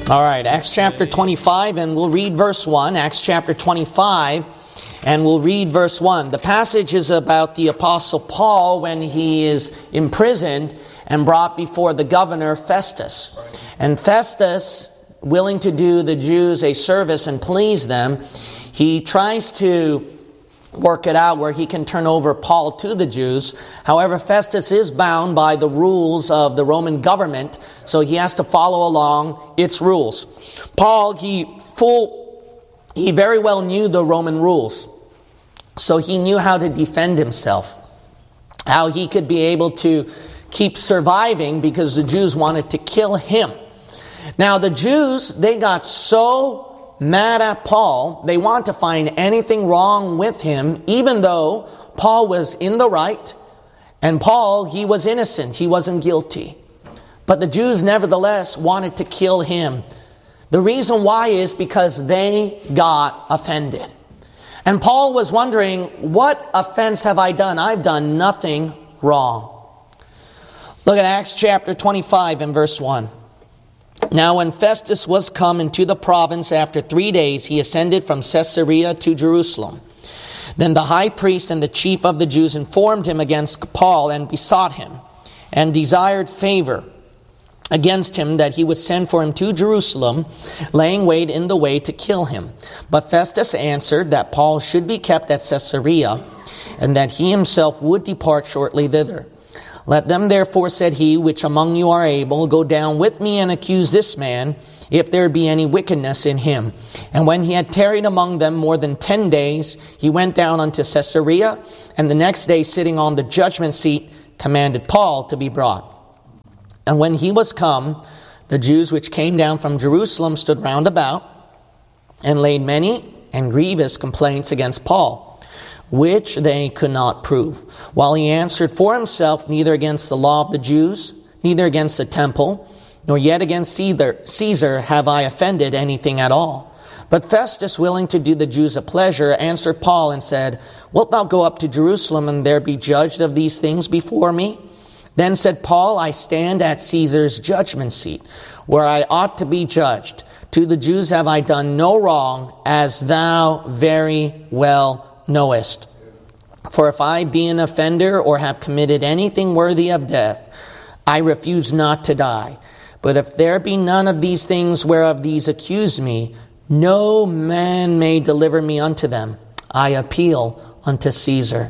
All right, Acts chapter 25, and we'll read verse 1. Acts chapter 25, and we'll read verse 1. The passage is about the Apostle Paul when he is imprisoned and brought before the governor Festus. And Festus, willing to do the Jews a service and please them, he tries to work it out where he can turn over Paul to the Jews. However, Festus is bound by the rules of the Roman government, so he has to follow along its rules. Paul, he very well knew the Roman rules, so he knew how to defend himself, how he could be able to keep surviving because the Jews wanted to kill him. Now, the Jews, they got so mad at Paul, they want to find anything wrong with him, even though Paul was in the right, and Paul, he was innocent, he wasn't guilty. But the Jews nevertheless wanted to kill him. The reason why is because they got offended. And Paul was wondering, what offense have I done? I've done nothing wrong. Look at Acts chapter 25 and verse 1. Now when Festus was come into the province after 3 days, he ascended from Caesarea to Jerusalem. Then the high priest and the chief of the Jews informed him against Paul and besought him, and desired favor against him that he would send for him to Jerusalem, laying wait in the way to kill him. But Festus answered that Paul should be kept at Caesarea, and that he himself would depart shortly thither. Let them therefore, said he, which among you are able, go down with me and accuse this man, if there be any wickedness in him. And when he had tarried among them more than 10 days, he went down unto Caesarea, and the next day sitting on the judgment seat, commanded Paul to be brought. And when he was come, the Jews which came down from Jerusalem stood round about, and laid many and grievous complaints against Paul, which they could not prove. While he answered for himself, neither against the law of the Jews, neither against the temple, nor yet against Caesar have I offended anything at all. But Festus, willing to do the Jews a pleasure, answered Paul and said, Wilt thou go up to Jerusalem and there be judged of these things before me? Then said Paul, I stand at Caesar's judgment seat, where I ought to be judged. To the Jews have I done no wrong, as thou very well knowest. For if I be an offender or have committed anything worthy of death, I refuse not to die. But if there be none of these things whereof these accuse me, no man may deliver me unto them. I appeal unto Caesar.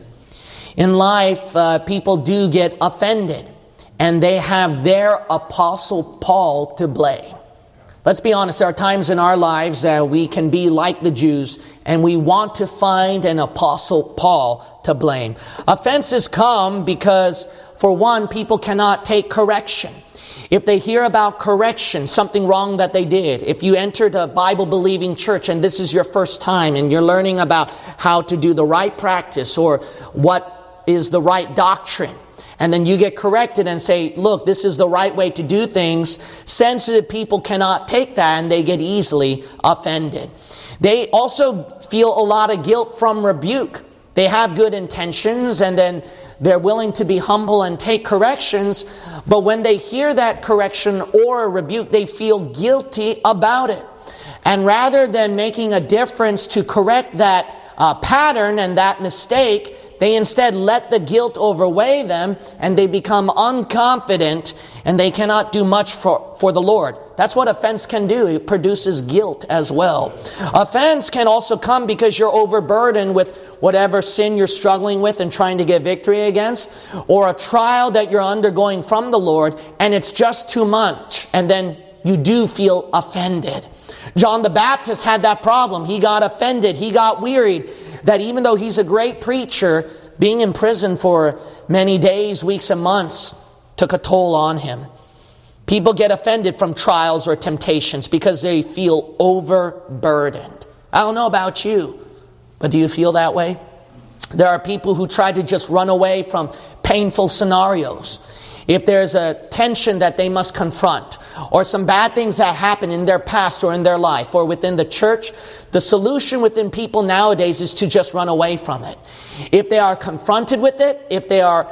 In life, people do get offended, and they have their Apostle Paul to blame. Let's be honest, there are times in our lives that we can be like the Jews, and we want to find an Apostle Paul to blame. Offenses come because, for one, people cannot take correction. If they hear about correction, something wrong that they did, if you entered a Bible-believing church and this is your first time and you're learning about how to do the right practice or what is the right doctrine, and then you get corrected and say, look, this is the right way to do things, sensitive people cannot take that and they get easily offended. They also feel a lot of guilt from rebuke. They have good intentions and then they're willing to be humble and take corrections, but when they hear that correction or a rebuke, they feel guilty about it. And rather than making a difference to correct that pattern and that mistake, they instead let the guilt overweigh them, and they become unconfident, and they cannot do much for the Lord. That's what offense can do. It produces guilt as well. Offense can also come because you're overburdened with whatever sin you're struggling with and trying to get victory against, or a trial that you're undergoing from the Lord, and it's just too much, and then you do feel offended. John the Baptist had that problem. He got offended. He got wearied. That even though he's a great preacher, being in prison for many days, weeks, and months took a toll on him. People get offended from trials or temptations because they feel overburdened. I don't know about you, but do you feel that way? There are people who try to just run away from painful scenarios. If there's a tension that they must confront, or some bad things that happen in their past or in their life or within the church, the solution within people nowadays is to just run away from it. If they are confronted with it, if they are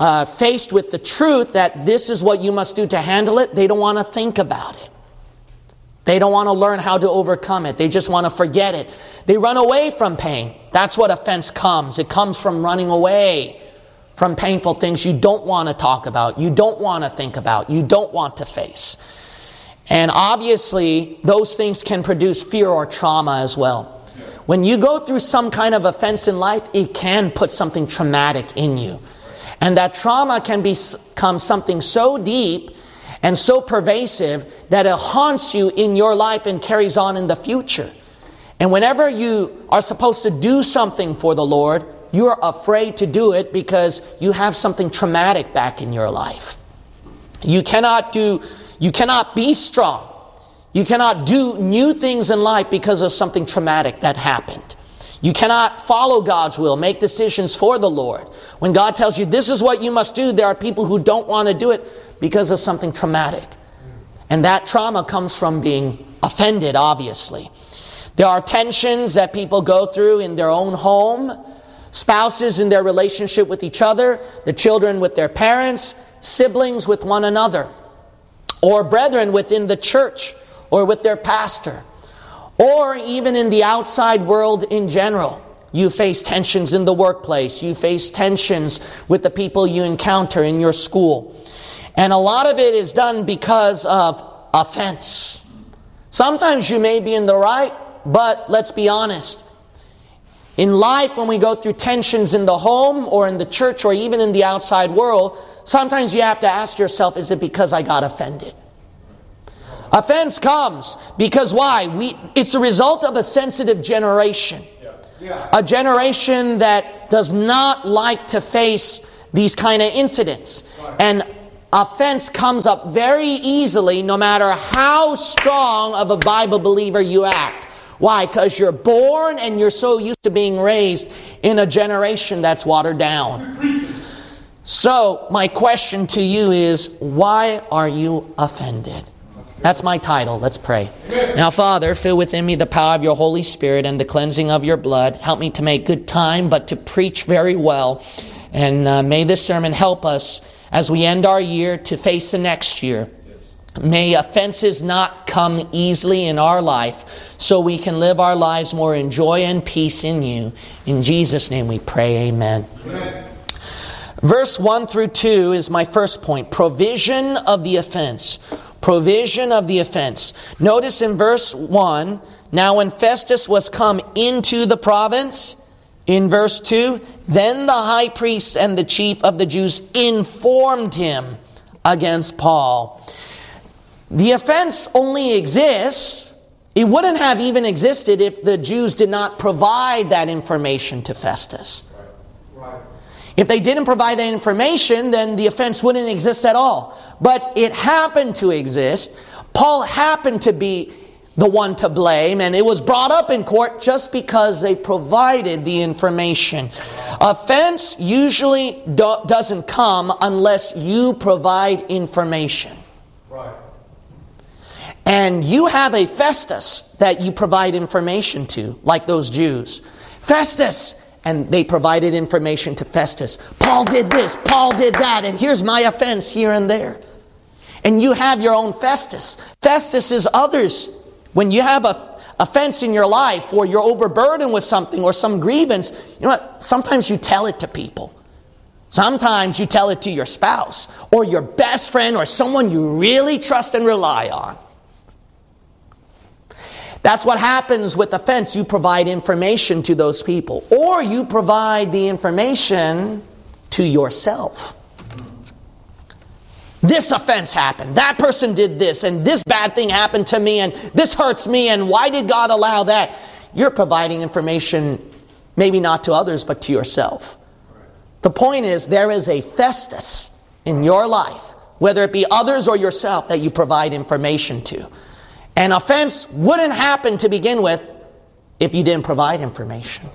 faced with the truth that this is what you must do to handle it, they don't want to think about it. They don't want to learn how to overcome it. They just want to forget it. They run away from pain. That's what offense comes. It comes from running away from painful things you don't want to talk about, you don't want to think about, you don't want to face. And obviously, those things can produce fear or trauma as well. When you go through some kind of offense in life, it can put something traumatic in you. And that trauma can become something so deep and so pervasive that it haunts you in your life and carries on in the future. And whenever you are supposed to do something for the Lord, you are afraid to do it because you have something traumatic back in your life. You cannot be strong. You cannot do new things in life because of something traumatic that happened. You cannot follow God's will, make decisions for the Lord. When God tells you this is what you must do, there are people who don't want to do it because of something traumatic. And that trauma comes from being offended, obviously. There are tensions that people go through in their own home, spouses in their relationship with each other, the children with their parents, siblings with one another, or brethren within the church or with their pastor, or even in the outside world in general. You face tensions in the workplace. You face tensions with the people you encounter in your school. And a lot of it is done because of offense. Sometimes you may be in the right, but let's be honest. In life, when we go through tensions in the home or in the church or even in the outside world, sometimes you have to ask yourself, is it because I got offended? Offense comes because why? It's a result of a sensitive generation. A generation that does not like to face these kind of incidents. And offense comes up very easily no matter how strong of a Bible believer you act. Why? Because you're born and you're so used to being raised in a generation that's watered down. So, my question to you is, why are you offended? That's my title. Let's pray. Now, Father, fill within me the power of your Holy Spirit and the cleansing of your blood. Help me to make good time, but to preach very well. And may this sermon help us as we end our year to face the next year. May offenses not come easily in our life so we can live our lives more in joy and peace in you. In Jesus' name we pray, amen. Verse 1 through 2 is my first point. Provision of the offense. Provision of the offense. Notice in verse 1, now when Festus was come into the province, in verse 2, then the high priest and the chief of the Jews informed him against Paul. The offense only exists, it wouldn't have even existed if the Jews did not provide that information to Festus. If they didn't provide that information, then the offense wouldn't exist at all. But it happened to exist. Paul happened to be the one to blame, and it was brought up in court just because they provided the information. Offense usually doesn't come unless you provide information. Right. And you have a Festus that you provide information to, like those Jews. Festus! And they provided information to Festus. Paul did this, Paul did that, and here's my offense here and there. And you have your own Festus. Festus is others. When you have a offense in your life, or you're overburdened with something, or some grievance, you know what? Sometimes you tell it to people. Sometimes you tell it to your spouse, or your best friend, or someone you really trust and rely on. That's what happens with offense. You provide information to those people. Or you provide the information to yourself. This offense happened. That person did this. And this bad thing happened to me. And this hurts me. And why did God allow that? You're providing information, maybe not to others, but to yourself. The point is, there is a Festus in your life, whether it be others or yourself, that you provide information to. An offense wouldn't happen to begin with if you didn't provide information.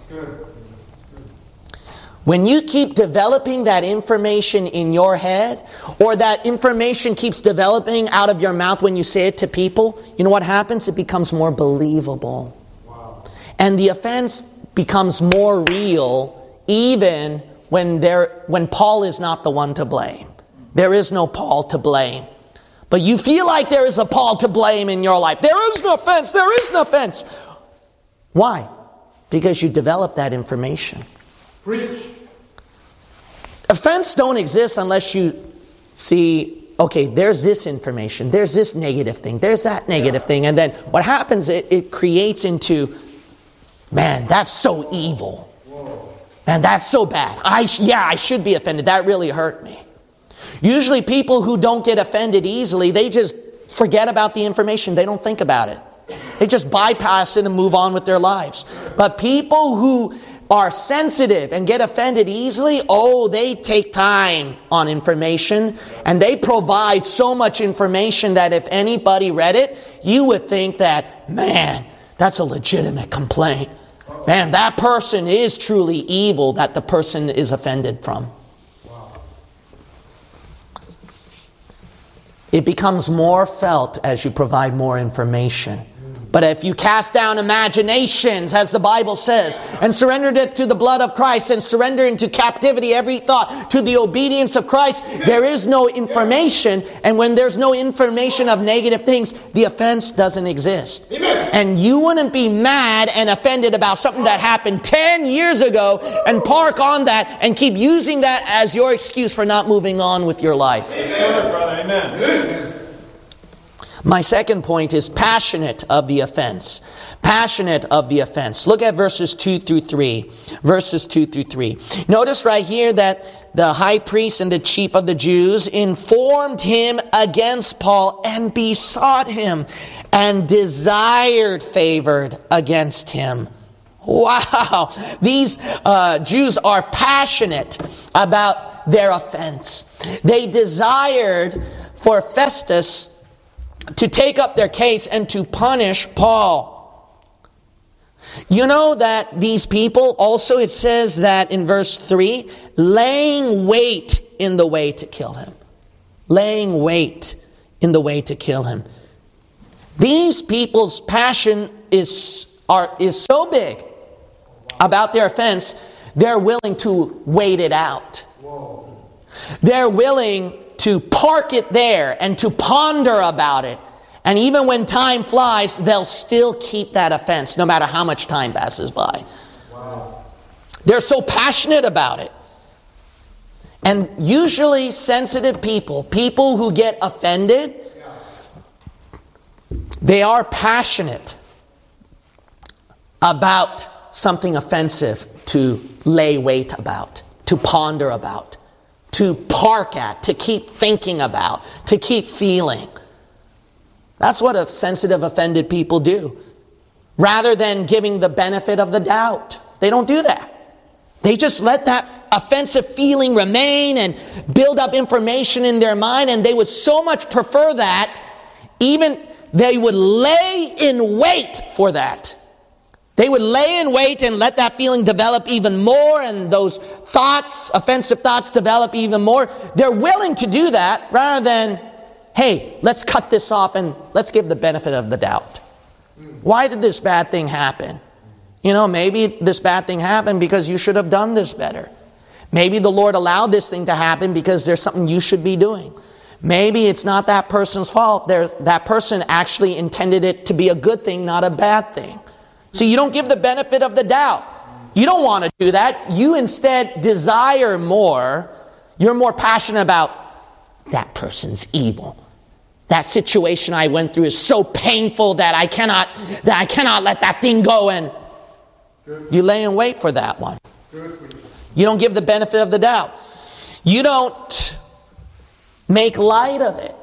When you keep developing that information in your head, or that information keeps developing out of your mouth when you say it to people, you know what happens? It becomes more believable. Wow. And the offense becomes more real even when Paul is not the one to blame. There is no Paul to blame. But you feel like there is a Paul to blame in your life. There is no offense. There is no offense. Why? Because you develop that information. Preach. Offense don't exist unless you see, okay, there's this information. There's this negative thing. There's that negative thing. And then what happens, it creates into, man, that's so evil. And that's so bad. I should be offended. That really hurt me. Usually people who don't get offended easily, they just forget about the information. They don't think about it. They just bypass it and move on with their lives. But people who are sensitive and get offended easily, they take time on information. And they provide so much information that if anybody read it, you would think that, man, that's a legitimate complaint. Man, that person is truly evil that the person is offended from. It becomes more felt as you provide more information. But if you cast down imaginations, as the Bible says, and surrendered it to the blood of Christ, and surrender into captivity every thought to the obedience of Christ, there is no information. And when there's no information of negative things, the offense doesn't exist. Amen. And you wouldn't be mad and offended about something that happened 10 years ago and park on that and keep using that as your excuse for not moving on with your life. Amen, brother. Amen. My second point is passionate of the offense. Passionate of the offense. Look at verses 2 through 3. Verses 2 through 3. Notice right here that the high priest and the chief of the Jews informed him against Paul and besought him and desired favor against him. Wow! These Jews are passionate about their offense. They desired for Festus to take up their case and to punish Paul. You know that these people also, it says that in verse 3, laying wait in the way to kill him. Laying wait in the way to kill him. These people's passion is so big about their offense, they're willing to wait it out. They're willing to park it there and to ponder about it. And even when time flies, they'll still keep that offense no matter how much time passes by. Wow. They're so passionate about it. And usually sensitive people who get offended, they are passionate about something offensive to lay wait about, to ponder about, to park at, to keep thinking about, to keep feeling. That's what sensitive, offended people do. Rather than giving the benefit of the doubt. They don't do that. They just let that offensive feeling remain and build up information in their mind, and they would so much prefer that, even they would lay in wait for that. They would lay in wait and let that feeling develop even more, and those thoughts, offensive thoughts, develop even more. They're willing to do that rather than, hey, let's cut this off and let's give the benefit of the doubt. Why did this bad thing happen? Maybe this bad thing happened because you should have done this better. Maybe the Lord allowed this thing to happen because there's something you should be doing. Maybe it's not that person's fault. That person actually intended it to be a good thing, not a bad thing. So you don't give the benefit of the doubt. You don't want to do that. You instead desire more. You're more passionate about that person's evil. That situation I went through is so painful that I cannot let that thing go, and you lay in wait for that one. You don't give the benefit of the doubt. You don't make light of it.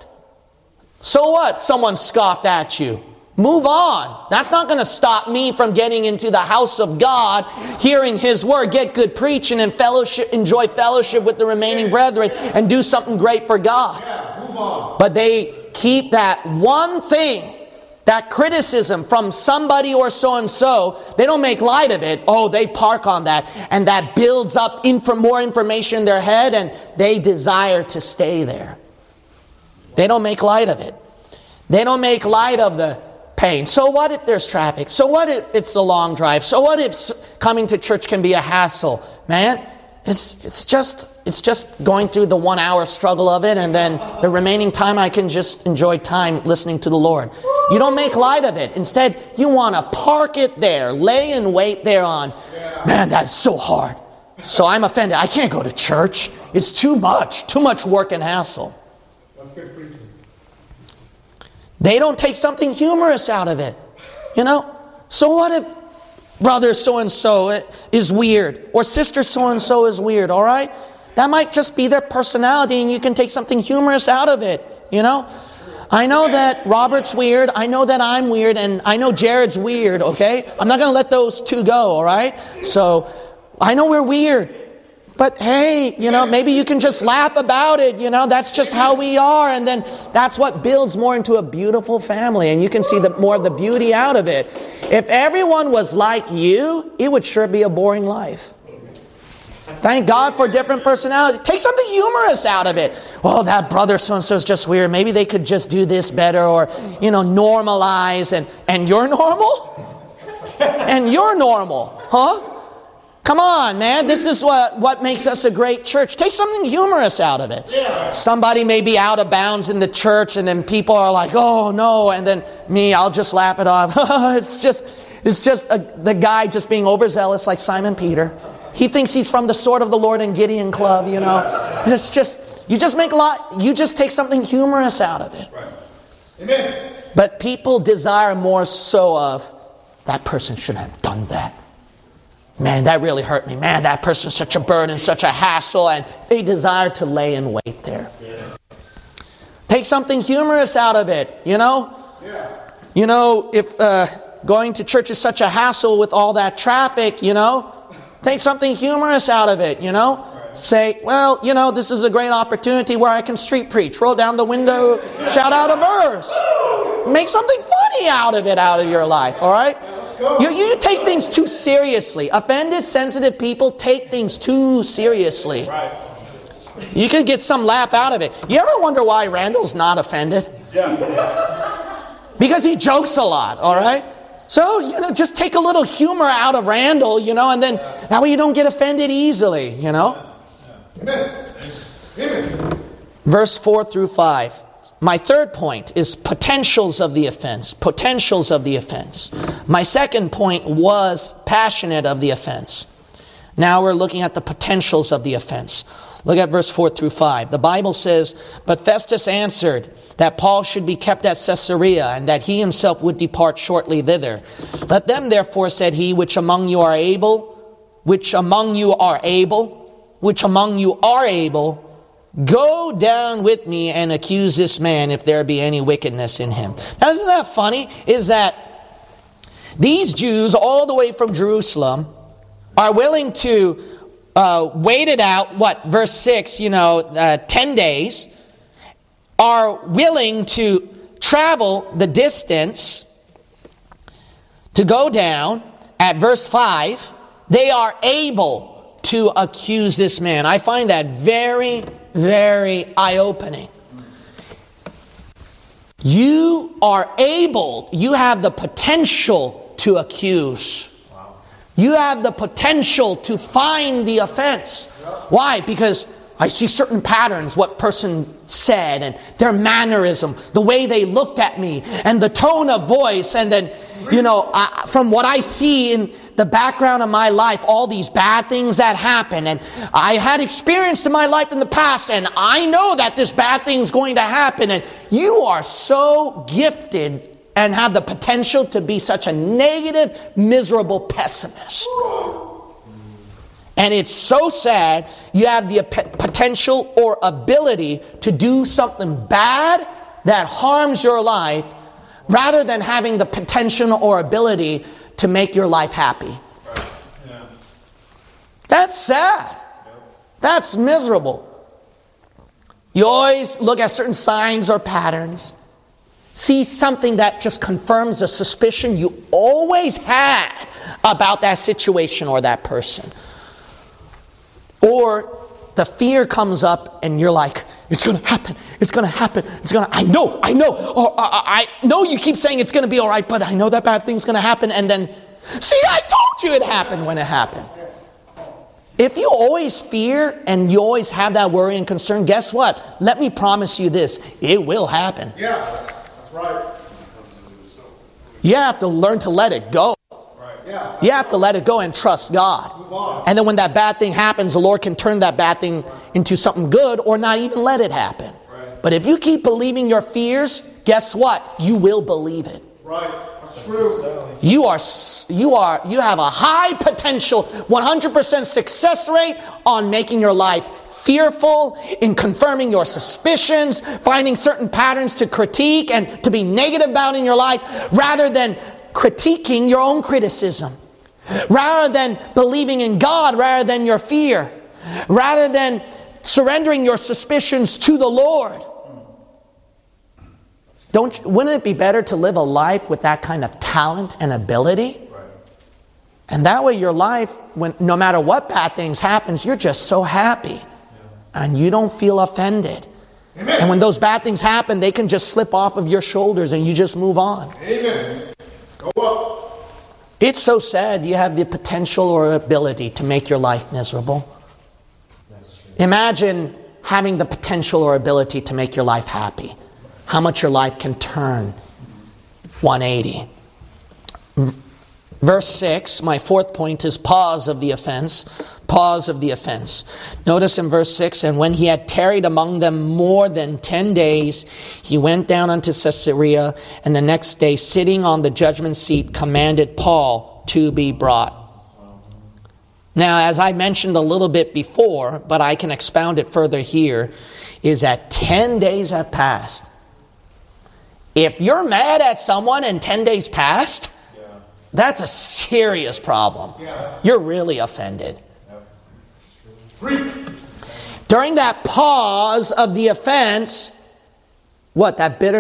So what? Someone scoffed at you. Move on. That's not going to stop me from getting into the house of God, hearing His word, get good preaching, and enjoy fellowship with the remaining brethren, and do something great for God. Move on. But they keep that one thing, that criticism from somebody or so-and-so, they don't make light of it. They park on that, and that builds up more information in their head, and they desire to stay there. They don't make light of it. They don't make light of the pain. So what if there's traffic? So what if it's a long drive? So what if coming to church can be a hassle? Man, it's just it's just going through the 1 hour struggle of it, and then the remaining time I can just enjoy time listening to the Lord. You don't make light of it. Instead, you want to park it there, lay in wait there on, man, that's so hard. So I'm offended. I can't go to church. It's too much work and hassle. That's good preaching. They don't take something humorous out of it. So what if brother so-and-so is weird, or sister so-and-so is weird, all right? That might just be their personality, and you can take something humorous out of it, I know that Robert's weird, I know that I'm weird, and I know Jared's weird, okay? I'm not going to let those two go, all right? So, I know we're weird, but hey, maybe you can just laugh about it, that's just how we are, and then that's what builds more into a beautiful family, and you can see more of the beauty out of it. If everyone was like you, it would sure be a boring life. Thank God for different personalities. Take something humorous out of it. Well, that brother so-and-so is just weird. Maybe they could just do this better, or, normalize, and you're normal? And you're normal, huh? Come on, man. This is what makes us a great church. Take something humorous out of it. Yeah. Somebody may be out of bounds in the church, and then people are like, oh, no. And then I'll just laugh it off. It's just the guy just being overzealous like Simon Peter. He thinks he's from the Sword of the Lord and Gideon Club, It's just, you just take something humorous out of it. Right. Amen. But people desire more so of, that person shouldn't have done that. Man, that really hurt me. Man, that person's such a burden, such a hassle. And they desire to lay in wait there. Take something humorous out of it, Yeah. If going to church is such a hassle with all that traffic, take something humorous out of it, Say, well, this is a great opportunity where I can street preach. Roll down the window, shout out a verse. Make something funny out of your life, all right? You take things too seriously. Offended, sensitive people take things too seriously. You can get some laugh out of it. You ever wonder why Randall's not offended? Yeah. Because he jokes a lot, all right? So, just take a little humor out of Randall, and then that way you don't get offended easily, Amen. Amen. Verse 4 through 5. My third point is potentials of the offense. Potentials of the offense. My second point was passionate of the offense. Now we're looking at the potentials of the offense. Look at verse 4 through 5. The Bible says, but Festus answered that Paul should be kept at Caesarea, and that he himself would depart shortly thither. Let them therefore, said he, which among you are able, go down with me and accuse this man if there be any wickedness in him. Now, isn't that funny? Is that these Jews all the way from Jerusalem are willing to wait it out, verse 6, 10 days, are willing to travel the distance to go down. At verse 5, they are able to accuse this man. I find that very, very eye-opening. You have the potential to accuse. You have the potential to find the offense. Why? Because I see certain patterns, what person said, and their mannerism, the way they looked at me, and the tone of voice, and then, from what I see in the background of my life, all these bad things that happen, and I had experienced in my life in the past, and I know that this bad thing's going to happen, and you are so gifted and have the potential to be such a negative, miserable pessimist. And it's so sad you have the potential or ability to do something bad that harms your life rather than having the potential or ability to make your life happy. Right. Yeah. That's sad. That's miserable. You always look at certain signs or patterns, see something that just confirms a suspicion you always had about that situation or that person. Or the fear comes up and you're like, it's going to happen. I know. I know you keep saying it's going to be all right, but I know that bad thing's going to happen. And then, see, I told you it happened when it happened. If you always fear and you always have that worry and concern, guess what? Let me promise you this. It will happen. Yeah, that's right. You have to learn to let it go. Right. Yeah. You have to let it go and trust God. Move on. And then when that bad thing happens, the Lord can turn that bad thing into something good or not even let it happen. Right. But if you keep believing your fears, guess what? You will believe it. Right. That's true. You have a high potential, 100% success rate on making your life fearful, in confirming your suspicions, finding certain patterns to critique and to be negative about in your life, rather than critiquing your own criticism, rather than believing in God, rather than your fear, rather than surrendering your suspicions to the Lord. Wouldn't it be better to live a life with that kind of talent and ability? Right. And that way your life, no matter what bad things happens, you're just so happy. Yeah. And you don't feel offended. Amen. And when those bad things happen, they can just slip off of your shoulders and you just move on. Amen. Go up. It's so sad you have the potential or ability to make your life miserable. That's true. Imagine having the potential or ability to make your life happy. How much your life can turn 180. Verse 6, my fourth point is pause of the offense. Pause of the offense. Notice in verse 6, and when he had tarried among them more than 10 days, he went down unto Caesarea, and the next day, sitting on the judgment seat, commanded Paul to be brought. Now, as I mentioned a little bit before, but I can expound it further here, is that 10 days have passed. If you're mad at someone and 10 days passed, that's a serious problem. Yeah. You're really offended. Freak. During that pause of the offense, what, that bitter